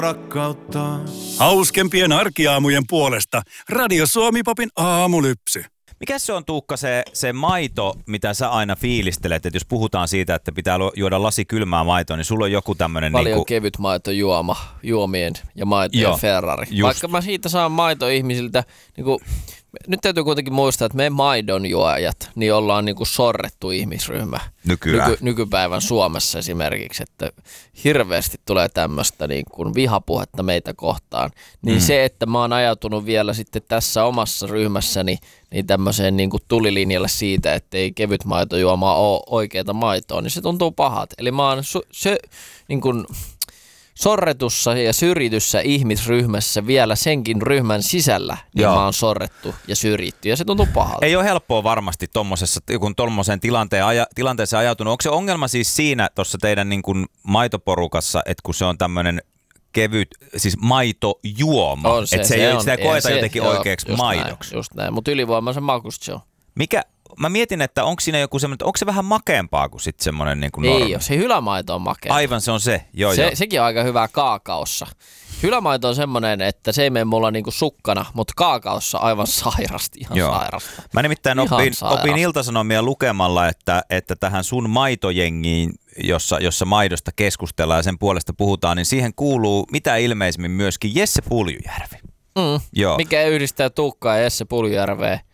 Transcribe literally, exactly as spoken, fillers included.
rakkautta. Hauskempien arkiaamujen puolesta Radio Suomi-popin aamulypsy. Mikä se on, Tuukka, se, se maito, mitä sä aina fiilistelet, että jos puhutaan siitä, että pitää juoda lasi kylmää maitoa, niin sulla on joku tämmönen paljon niinku... kevyt maitojuoma, juomien ja maitojen Joo, Ferrari. just. Vaikka mä siitä saan maitoihmisiltä, niinku, nyt täytyy kuitenkin muistaa, että me maidonjuojat, niin ollaan niinku sorrettu ihmisryhmä. Nykyään. Nyky, nykypäivän Suomessa esimerkiksi, että hirveästi tulee tämmöistä niinku vihapuhetta meitä kohtaan. Niin mm. se, että mä oon ajautunut vielä sitten tässä omassa ryhmässäni niin tämmöiseen niinku tulilinjalle siitä, että ei kevyt maitojuoma ole oikeata maitoa, niin se tuntuu pahalta. Eli mä oon su- se, niin kuin sorretussa ja syrjityssä ihmisryhmässä vielä senkin ryhmän sisällä, niin Joo. mä oon sorrettu ja syrjitty, ja se tuntuu pahalta. Ei ole helppoa varmasti tommosessa, kun tommoseen tilanteen aja, tilanteeseen ajautunut. Onko se ongelma siis siinä tuossa teidän niin kuin maitoporukassa, että kun se on tämmöinen kevyt, siis maitojuoma, On se, että se, se ei, on, sitä koeta se, jotenkin joo, oikeaksi just maidoksi. Näin, just näin, mutta ylivoimaisen makusta se on. Mikä, mä mietin, että onko siinä joku semmoinen, onko se vähän makeampaa kuin sitten semmoinen niin kuin Ei normi? ole, se hylämaito on makea. Aivan, se on se, joo se, joo. Sekin on aika hyvää kaakaossa. Hylämaito on semmoinen, että se ei mene mulla niinku sukkana, mutta kaakaossa aivan sairasti, ihan Joo. sairasta. Mä nimittäin Ihan opin, sairasta. opin Ilta-Sanomia lukemalla, että, että tähän sun maitojengiin, jossa, jossa maidosta keskustellaan ja sen puolesta puhutaan, niin siihen kuuluu mitä ilmeisimmin myöskin Jesse Puljujärvi. Mm. Joo. Mikä yhdistää Tuukkaa ja Jesse Puljujärveä